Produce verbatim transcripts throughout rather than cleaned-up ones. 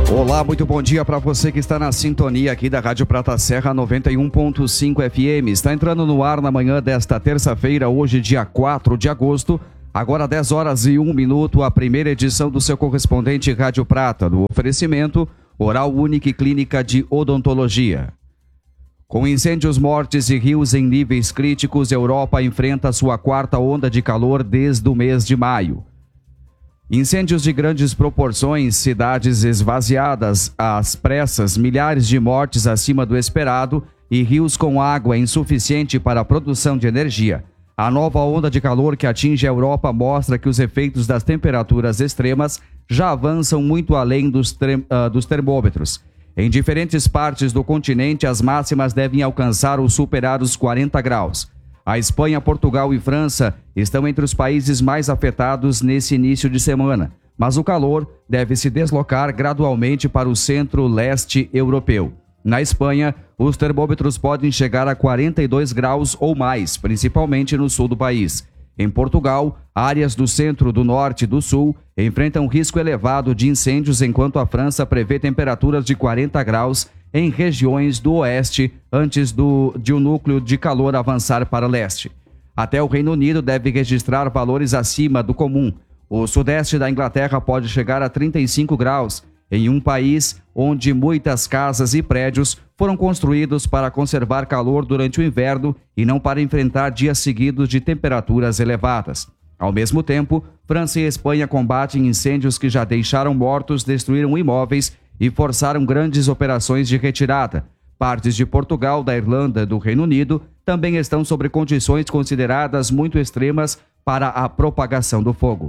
Olá, muito bom dia para você que está na sintonia aqui da Rádio Prata Serra noventa e um ponto cinco F M. Está entrando no ar na manhã desta terça-feira, hoje dia quatro de agosto, agora dez horas e um minuto, a primeira edição do seu correspondente Rádio Prata, do oferecimento Oral Unique Clínica de Odontologia. Com incêndios, mortes e rios em níveis críticos, Europa enfrenta sua quarta onda de calor desde o mês de maio. Incêndios de grandes proporções, cidades esvaziadas às pressas, milhares de mortes acima do esperado e rios com água insuficiente para a produção de energia. A nova onda de calor que atinge a Europa mostra que os efeitos das temperaturas extremas já avançam muito além dos, tre- uh, dos termômetros. Em diferentes partes do continente, as máximas devem alcançar ou superar os quarenta graus. A Espanha, Portugal e França estão entre os países mais afetados nesse início de semana, mas o calor deve se deslocar gradualmente para o centro-leste europeu. Na Espanha, os termômetros podem chegar a quarenta e dois graus ou mais, principalmente no sul do país. Em Portugal, áreas do centro, do norte e do sul enfrentam risco elevado de incêndios, enquanto a França prevê temperaturas de quarenta graus em regiões do oeste, antes do, de um núcleo de calor avançar para leste. Até o Reino Unido deve registrar valores acima do comum. O sudeste da Inglaterra pode chegar a trinta e cinco graus, em um país onde muitas casas e prédios foram construídos para conservar calor durante o inverno e não para enfrentar dias seguidos de temperaturas elevadas. Ao mesmo tempo, França e Espanha combatem incêndios que já deixaram mortos, destruíram imóveis e forçaram grandes operações de retirada. Partes de Portugal, da Irlanda e do Reino Unido também estão sob condições consideradas muito extremas para a propagação do fogo.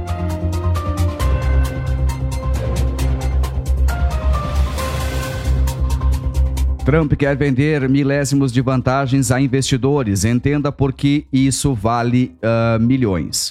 Trump quer vender milésimos de vantagens a investidores. Entenda por que isso vale uh, milhões.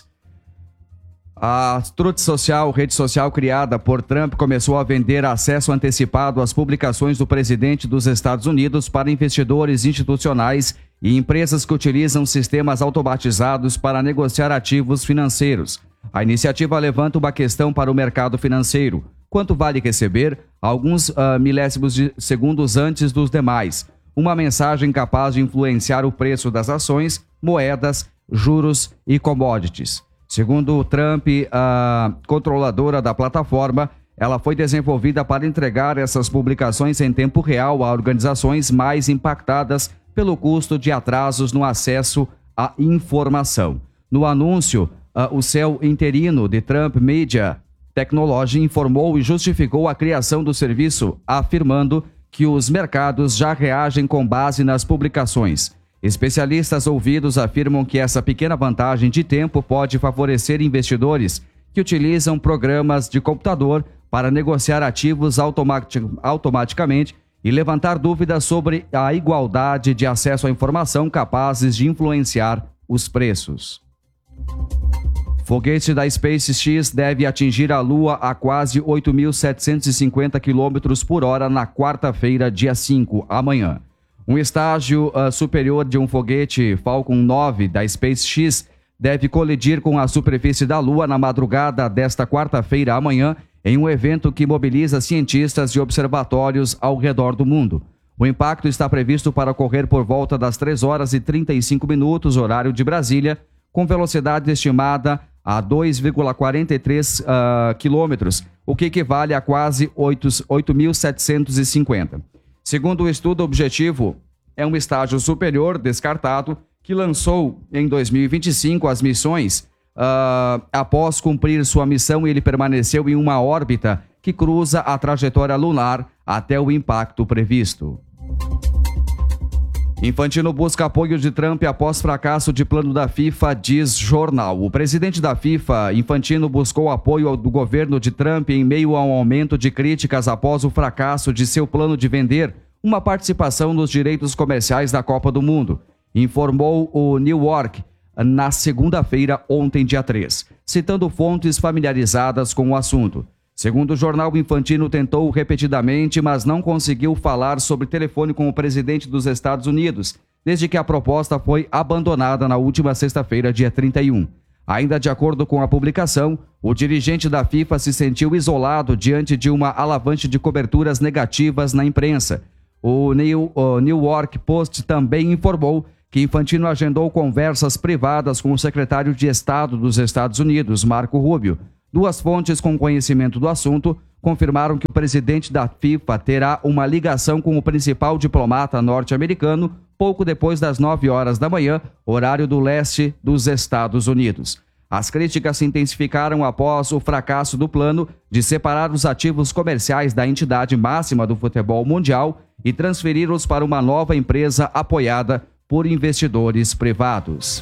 A Truth Social, rede social criada por Trump, começou a vender acesso antecipado às publicações do presidente dos Estados Unidos para investidores institucionais e empresas que utilizam sistemas automatizados para negociar ativos financeiros. A iniciativa levanta uma questão para o mercado financeiro. Quanto vale receber? Alguns uh, milésimos de segundos antes dos demais. Uma mensagem capaz de influenciar o preço das ações, moedas, juros e commodities. Segundo Trump, a controladora da plataforma, ela foi desenvolvida para entregar essas publicações em tempo real a organizações mais impactadas pelo custo de atrasos no acesso à informação. No anúncio, o céu interino de Trump Media Technology informou e justificou a criação do serviço, afirmando que os mercados já reagem com base nas publicações. Especialistas ouvidos afirmam que essa pequena vantagem de tempo pode favorecer investidores que utilizam programas de computador para negociar ativos automatic- automaticamente e levantar dúvidas sobre a igualdade de acesso à informação capazes de influenciar os preços. Foguete da SpaceX deve atingir a Lua a quase oito mil setecentos e cinquenta quilômetros por hora na quarta-feira, dia cinco, amanhã. Um estágio uh, superior de um foguete Falcon nove da SpaceX deve colidir com a superfície da Lua na madrugada desta quarta-feira amanhã, em um evento que mobiliza cientistas e observatórios ao redor do mundo. O impacto está previsto para ocorrer por volta das três horas e trinta e cinco minutos, horário de Brasília, com velocidade estimada a dois vírgula quarenta e três uh, quilômetros, o que equivale a quase oito mil setecentos e cinquenta. Segundo o estudo, o objetivo é um estágio superior descartado que lançou em dois mil e vinte e cinco as missões. Uh, após cumprir sua missão, ele permaneceu em uma órbita que cruza a trajetória lunar até o impacto previsto. Infantino busca apoio de Trump após fracasso de plano da FIFA, diz jornal. O presidente da FIFA, Infantino, buscou apoio do governo de Trump em meio a um aumento de críticas após o fracasso de seu plano de vender uma participação nos direitos comerciais da Copa do Mundo, informou o New York na segunda-feira, ontem, dia três, citando fontes familiarizadas com o assunto. Segundo o jornal, Infantino tentou repetidamente, mas não conseguiu falar sobre telefone com o presidente dos Estados Unidos, desde que a proposta foi abandonada na última sexta-feira, dia trinta e um. Ainda de acordo com a publicação, o dirigente da FIFA se sentiu isolado diante de uma alavanche de coberturas negativas na imprensa. O New, o New York Post também informou que Infantino agendou conversas privadas com o secretário de Estado dos Estados Unidos, Marco Rubio. Duas fontes com conhecimento do assunto confirmaram que o presidente da FIFA terá uma ligação com o principal diplomata norte-americano pouco depois das nove horas da manhã, horário do leste dos Estados Unidos. As críticas se intensificaram após o fracasso do plano de separar os ativos comerciais da entidade máxima do futebol mundial e transferi-los para uma nova empresa apoiada por investidores privados.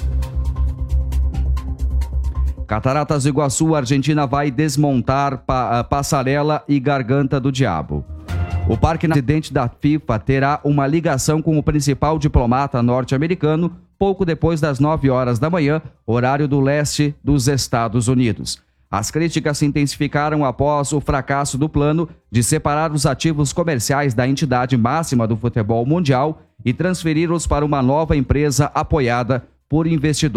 Cataratas do Iguaçu, Argentina vai desmontar pa- passarela e Garganta do Diabo. O parque presidente da FIFA terá uma ligação com o principal diplomata norte-americano pouco depois das nove horas da manhã, horário do leste dos Estados Unidos. As críticas se intensificaram após o fracasso do plano de separar os ativos comerciais da entidade máxima do futebol mundial e transferi-los para uma nova empresa apoiada por investidores